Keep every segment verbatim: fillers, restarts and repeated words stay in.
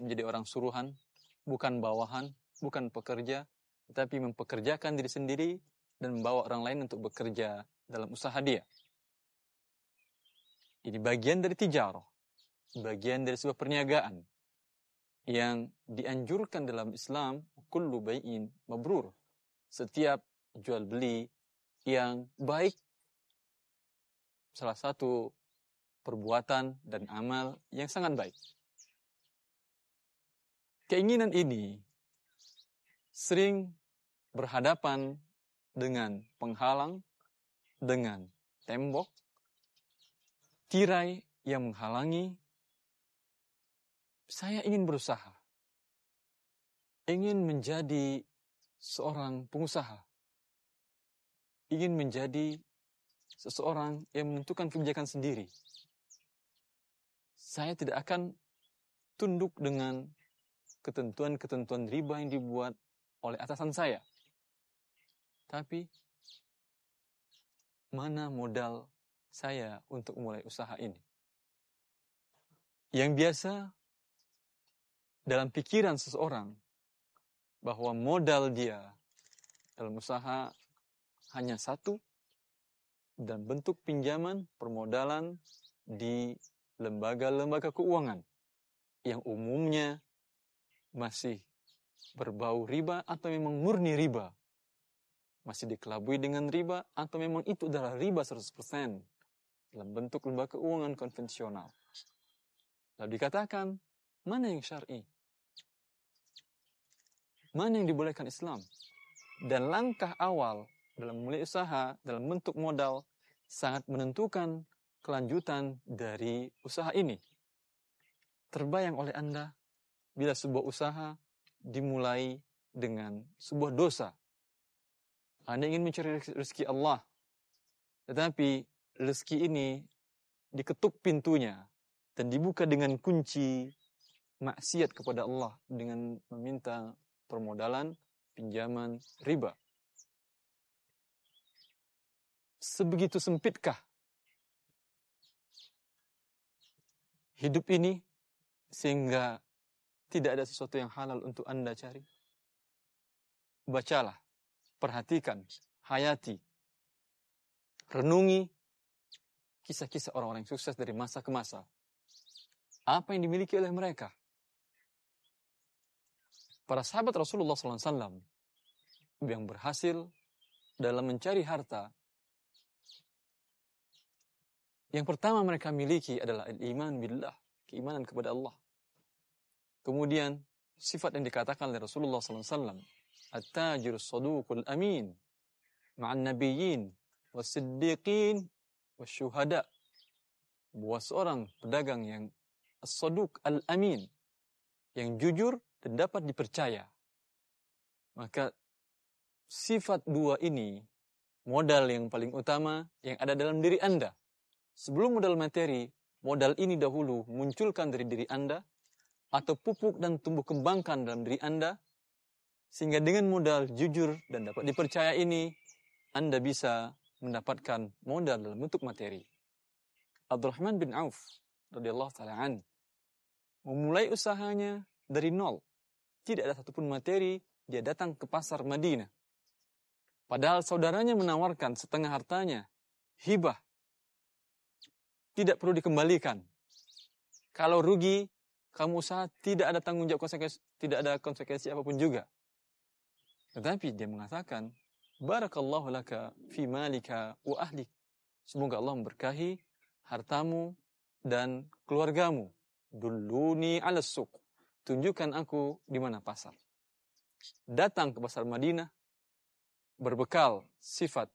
menjadi orang suruhan, bukan bawahan, bukan pekerja, tetapi mempekerjakan diri sendiri dan membawa orang lain untuk bekerja dalam usaha dia. Ini bagian dari tijarah, bagian dari sebuah perniagaan yang dianjurkan dalam Islam, kullu bai'in mabrur. Setiap jual beli yang baik, salah satu perbuatan dan amal yang sangat baik. Keinginan ini sering berhadapan dengan penghalang, dengan tembok, tirai yang menghalangi. Saya ingin berusaha, ingin menjadi seorang pengusaha, ingin menjadi seseorang yang menentukan kebijakan sendiri. Saya tidak akan tunduk dengan ketentuan-ketentuan riba yang dibuat oleh atasan saya. Tapi, mana modal saya untuk mulai usaha ini? Yang biasa dalam pikiran seseorang bahwa modal dia dalam usaha hanya satu, dan bentuk pinjaman permodalan di lembaga-lembaga keuangan yang umumnya masih berbau riba atau memang murni riba, masih dikelabui dengan riba atau memang itu adalah riba seratus persen dalam bentuk lembaga keuangan konvensional. Lalu dikatakan, mana yang syar'i? Mana yang dibolehkan Islam? Dan langkah awal dalam mulai usaha, dalam bentuk modal, sangat menentukan kelanjutan dari usaha ini. Terbayang oleh Anda, bila sebuah usaha dimulai dengan sebuah dosa. Anda ingin mencari rezeki Allah, tetapi rezeki ini diketuk pintunya, dan dibuka dengan kunci maksiat kepada Allah, dengan meminta permodalan, pinjaman, riba. Sebegitu sempitkah hidup ini sehingga tidak ada sesuatu yang halal untuk Anda cari? Bacalah, perhatikan, hayati, renungi kisah-kisah orang-orang yang sukses dari masa ke masa. Apa yang dimiliki oleh mereka? Para sahabat Rasulullah sallallahu alaihi wasallam yang berhasil dalam mencari harta, yang pertama mereka miliki adalah iman billah, keimanan kepada Allah. Kemudian sifat yang dikatakan oleh Rasulullah sallallahu alaihi wasallam, at-tajirus saduqul amin, ma'an nabiyyin, was-siddiqin, was-syuhada. Bahwa seorang pedagang yang as-saduq al-amin, yang jujur dan dapat dipercaya. Maka sifat dua ini modal yang paling utama yang ada dalam diri Anda. Sebelum modal materi, modal ini dahulu munculkan dari diri Anda atau pupuk dan tumbuh kembangkan dalam diri Anda, sehingga dengan modal jujur dan dapat dipercaya ini, Anda bisa mendapatkan modal dalam bentuk materi. Abdurrahman bin Auf radhiyallahu ta'ala an memulai usahanya dari nol. Tidak ada satupun materi, dia datang ke pasar Madinah. Padahal saudaranya menawarkan setengah hartanya, hibah. Tidak perlu dikembalikan. Kalau rugi, kamu usaha tidak ada tanggung jawab konsekuensi, tidak ada konsekuensi apapun juga. Tetapi dia mengatakan, barakallahu laka fi malika wa ahlik. Semoga Allah memberkahi hartamu dan keluargamu. Dulluni ala suq. Tunjukkan aku di mana pasar. Datang ke pasar Madinah berbekal sifat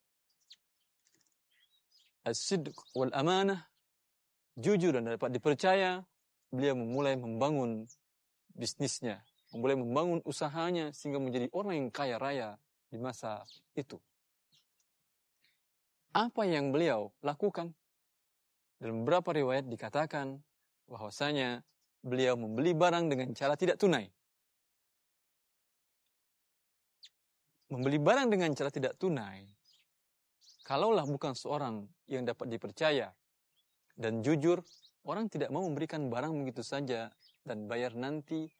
as-sidq wal amanah, jujur dan dapat dipercaya. Beliau memulai membangun bisnisnya, memulai membangun usahanya sehingga menjadi orang yang kaya raya di masa itu. Apa yang beliau lakukan? Dalam beberapa riwayat dikatakan bahwasanya beliau membeli barang dengan cara tidak tunai. Membeli barang dengan cara tidak tunai, kalaulah bukan seorang yang dapat dipercaya dan jujur, orang tidak mau memberikan barang begitu saja dan bayar nanti